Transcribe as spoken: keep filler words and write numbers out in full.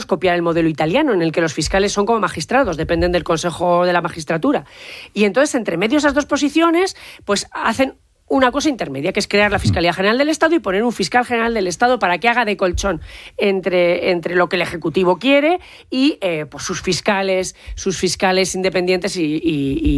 copiar el modelo italiano, en el que los fiscales son como magistrados, dependen del Consejo de la Magistratura. Y entonces, entre medio de esas dos posiciones, pues hacen una cosa intermedia, que es crear la Fiscalía General del Estado y poner un fiscal general del Estado para que haga de colchón entre, entre lo que el Ejecutivo quiere y eh, pues sus fiscales, sus fiscales independientes y, y, y